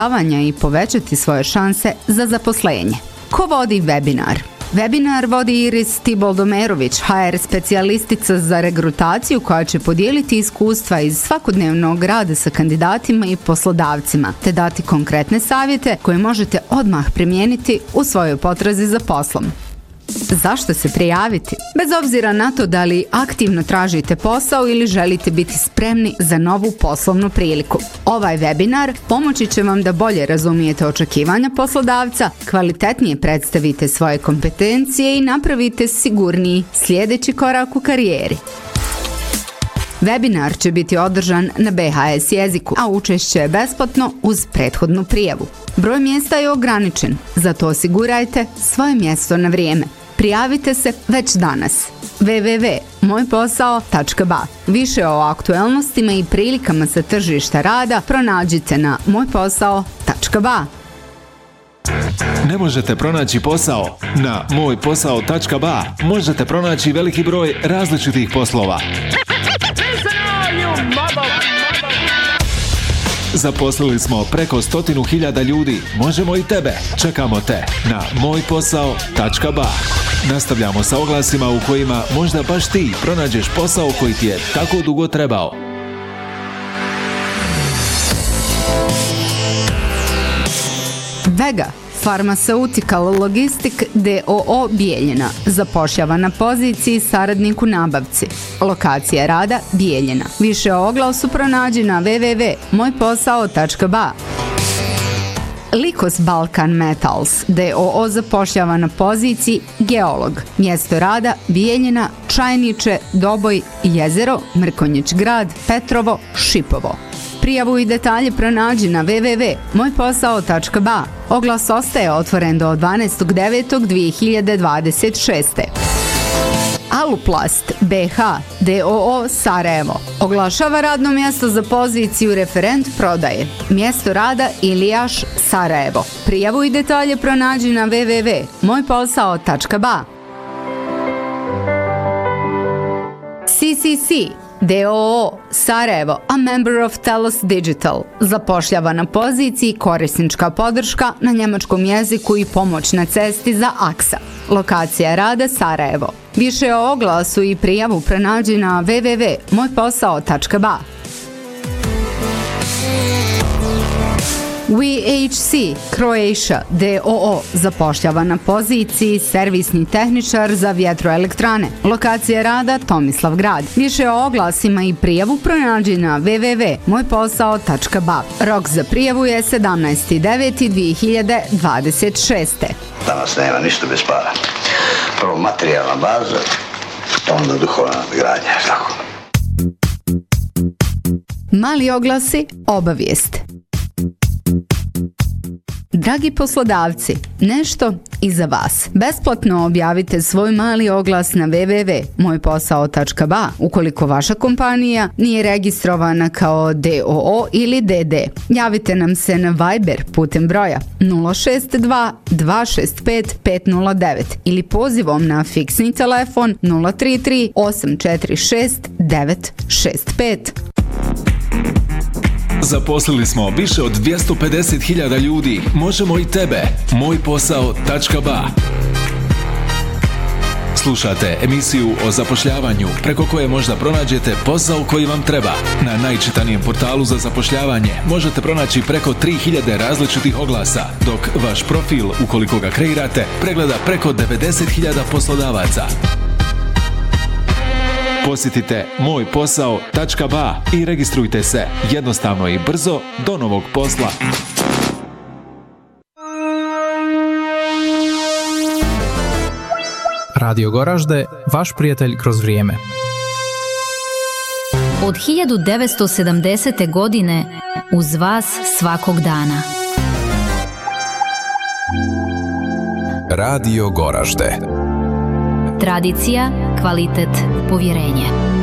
i povećati svoje šanse za zaposlenje. Ko vodi webinar? Webinar vodi Iris Tiboldomerović, HR specijalistica za regrutaciju koja će podijeliti iskustva iz svakodnevnog rada sa kandidatima i poslodavcima, te dati konkretne savjete koje možete odmah primijeniti u svojoj potrazi za poslom. Zašto se prijaviti? Bez obzira na to da li aktivno tražite posao ili želite biti spremni za novu poslovnu priliku. Ovaj webinar pomoći će vam da bolje razumijete očekivanja poslodavca, kvalitetnije predstavite svoje kompetencije i napravite sigurniji sljedeći korak u karijeri. Webinar će biti održan na BHS jeziku, a učešće je besplatno uz prethodnu prijavu. Broj mjesta je ograničen, zato osigurajte svoje mjesto na vrijeme. Prijavite se već danas. www.mojposao.ba. Više o aktuelnostima i prilikama sa tržišta rada pronađite na mojposao.ba. Ne možete pronaći posao? Na mojposao.ba možete pronaći veliki broj različitih poslova. Zaposlili smo preko 100.000 ljudi. Možemo i tebe. Čekamo te na mojposao.ba. Nastavljamo sa oglasima u kojima možda baš ti pronađeš posao koji ti je tako dugo trebao. Vega Pharmaceutical Logistic d.o.o. Bijeljina zapošljava na poziciji saradnik u nabavci. Lokacija rada Bijeljina. Više o oglasu pronađi na www.mojposao.ba. Likos Balkan Metals d.o.o. zapošljava na poziciji geolog. Mjesto rada Bijeljina, Čajniče, Doboj, Jezero, Mrkonjić grad, Petrovo, Šipovo. Prijavu i detalje pronađi na www.mojposao.ba. Oglas ostaje otvoren do 12.9.2026. Aluplast BH d.o.o. Sarajevo oglašava radno mjesto za poziciju referent prodaje. Mjesto rada Ilijaš, Sarajevo. Prijavu i detalje pronađi na www.mojposao.ba. CCC d.o.o. Sarajevo, a member of Telos Digital, zapošljava na poziciji korisnička podrška na njemačkom jeziku i pomoć na cesti za AXA. Lokacija rada Sarajevo. Više o oglasu i prijavu pronađi na www.mojposao.ba. VHC Croatia d.o.o. zapošljava na poziciji servisni tehničar za vjetroelektrane. Lokacija rada Tomislav grad. Više o oglasima i prijavu pronađi na www.mojposao.ba. Rok za prijavu je 17.9.2026. Danas nema ništa bez para. Prvo materijalna baza, onda duhovna gradnja. Tako. Mali oglasi, obavijest. Dragi poslodavci, nešto i za vas. Besplatno objavite svoj mali oglas na www.mojposao.ba ukoliko vaša kompanija nije registrovana kao d.o.o. ili d.d. Javite nam se na Viber putem broja 062 265 509 ili pozivom na fiksni telefon 033 846 965. Zaposlili smo više od 250.000 ljudi. Možemo i tebe. Mojposao.ba. Slušate emisiju o zapošljavanju preko koje možda pronađete posao koji vam treba. Na najčitanijem portalu za zapošljavanje možete pronaći preko 3000 različitih oglasa, dok vaš profil, ukoliko ga kreirate, pregleda preko 90.000 poslodavaca. Posjetite mojposao.ba i registrujte se jednostavno i brzo do novog posla. Radio Goražde, vaš prijatelj kroz vrijeme. Od 1970. godine uz vas svakog dana. Radio Goražde. Tradicija, kvalitet, povjerenje.